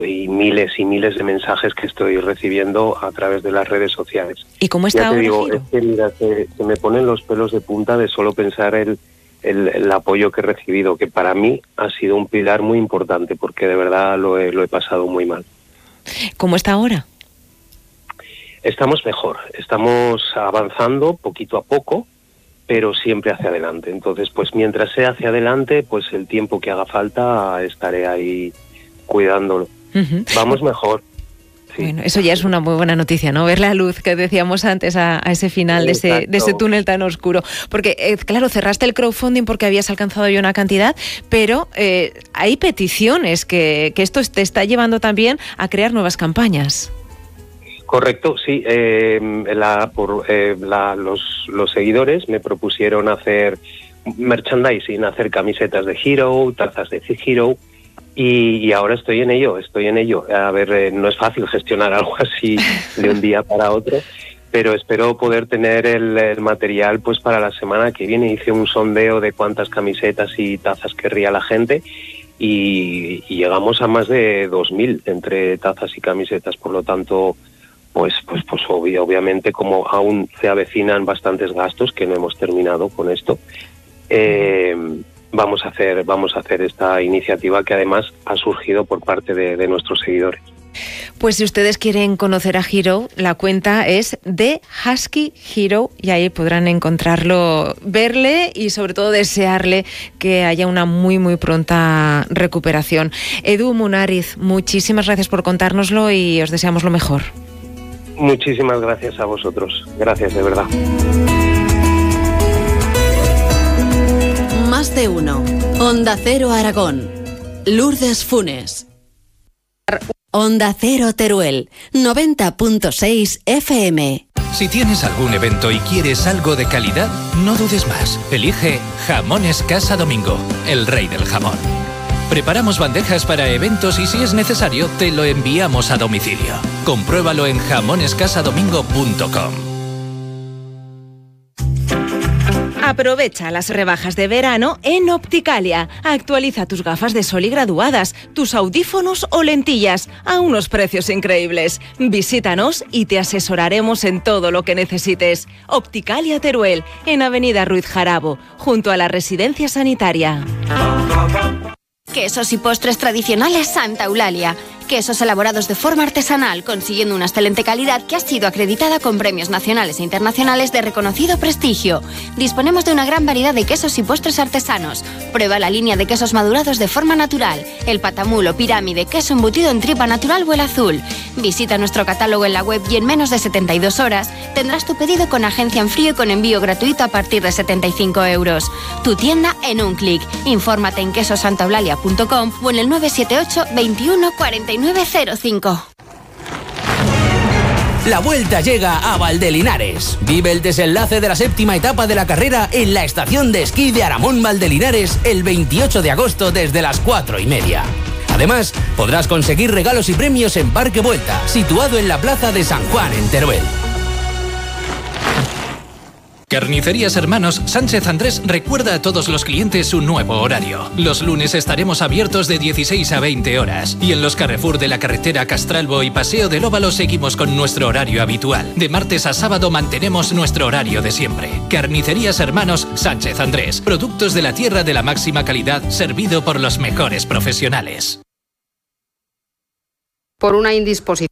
y miles de mensajes que estoy recibiendo a través de las redes sociales. ¿Y cómo está ahora, Giro? Giro? Es que mira, se me ponen los pelos de punta de solo pensar el apoyo que he recibido, que para mí ha sido un pilar muy importante, porque de verdad lo he pasado muy mal. ¿Cómo está ahora? Estamos mejor, estamos avanzando poquito a poco, pero siempre hacia adelante. Entonces, pues mientras sea hacia adelante, pues el tiempo que haga falta estaré ahí cuidándolo. Uh-huh. Vamos mejor. Sí. Bueno, eso ya es una muy buena noticia, ¿no? Ver la luz que decíamos antes a ese final de ese túnel tan oscuro. Porque, claro, cerraste el crowdfunding porque habías alcanzado ya una cantidad, pero hay peticiones que esto te está llevando también a crear nuevas campañas. Correcto, sí. Los seguidores me propusieron hacer merchandising, hacer camisetas de Giro, tazas de Giro, y ahora estoy en ello. A ver, no es fácil gestionar algo así de un día para otro, pero espero poder tener el material pues para la semana que viene. Hice un sondeo de cuántas camisetas y tazas querría la gente, y llegamos a más de 2.000 entre tazas y camisetas, por lo tanto... Pues obviamente, como aún se avecinan bastantes gastos, que no hemos terminado con esto, vamos a hacer esta iniciativa que además ha surgido por parte de nuestros seguidores. Pues si ustedes quieren conocer a Giro, la cuenta es de Husky Hero y ahí podrán encontrarlo, verle y sobre todo desearle que haya una muy muy pronta recuperación. Edu Munariz, muchísimas gracias por contárnoslo y os deseamos lo mejor. Muchísimas gracias a vosotros. Gracias, de verdad. Más de uno. Onda Cero Aragón. Lourdes Funes. Onda Cero Teruel. 90.6 FM. Si tienes algún evento y quieres algo de calidad, no dudes más. Elige Jamones Casa Domingo, el rey del jamón. Preparamos bandejas para eventos y si es necesario, te lo enviamos a domicilio. Compruébalo en jamonescasadomingo.com. Aprovecha las rebajas de verano en Opticalia. Actualiza tus gafas de sol y graduadas, tus audífonos o lentillas a unos precios increíbles. Visítanos y te asesoraremos en todo lo que necesites. Opticalia Teruel, en Avenida Ruiz Jarabo, junto a la residencia sanitaria. Quesos y postres tradicionales Santa Eulalia. Quesos elaborados de forma artesanal, consiguiendo una excelente calidad que ha sido acreditada con premios nacionales e internacionales de reconocido prestigio. Disponemos de una gran variedad de quesos y postres artesanos. Prueba la línea de quesos madurados de forma natural, el patamulo, pirámide, queso embutido en tripa natural o el azul. Visita nuestro catálogo en la web y en menos de 72 horas tendrás tu pedido con agencia en frío y con envío gratuito a partir de 75 euros. Tu tienda en un clic. Infórmate en quesosantaeulalia.com o en el 978 21 49 905. La vuelta llega a Valdelinares. Vive el desenlace de la 7ª etapa de la carrera en la estación de esquí de Aramón Valdelinares el 28 de agosto desde las 4:30. Además, podrás conseguir regalos y premios en Parque Vuelta, situado en la plaza de San Juan en Teruel. Carnicerías Hermanos Sánchez Andrés recuerda a todos los clientes su nuevo horario. Los lunes estaremos abiertos de 16 a 20 horas y en los Carrefour de la carretera Castralbo y Paseo del Óvalo seguimos con nuestro horario habitual. De martes a sábado mantenemos nuestro horario de siempre. Carnicerías Hermanos Sánchez Andrés. Productos de la tierra de la máxima calidad, servido por los mejores profesionales. Por una indisposición.